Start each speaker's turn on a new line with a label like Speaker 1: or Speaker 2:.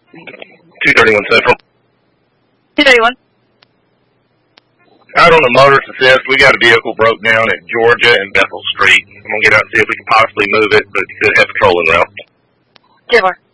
Speaker 1: 231 Central.
Speaker 2: 231.
Speaker 1: Out on the motorist assist, we got a vehicle broke down at Georgia and Bethel Street. I'm going to get out and see if we can possibly move it, but it could have a trolling route.
Speaker 2: 10-4.